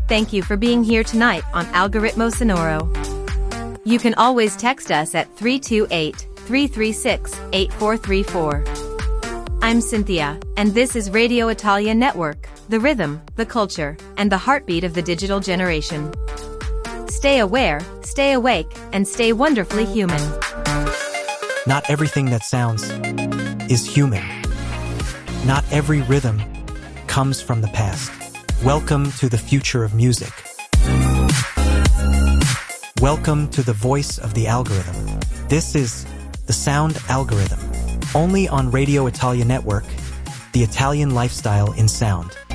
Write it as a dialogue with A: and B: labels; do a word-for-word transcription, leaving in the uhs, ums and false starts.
A: Thank you for being here tonight on Algoritmo Sonoro. You can always text us at three two eight, three three six, eight four three four. I'm Cynthia, and this is Radio Italia Network, the rhythm, the culture, and the heartbeat of the digital generation. Stay aware, stay awake, and stay wonderfully human.
B: Not everything that sounds is human. Not every rhythm comes from the past. Welcome to the future of music. Welcome to the voice of the algorithm. This is the Sound Algorithm, only on Radio Italia Network, the Italian lifestyle in sound.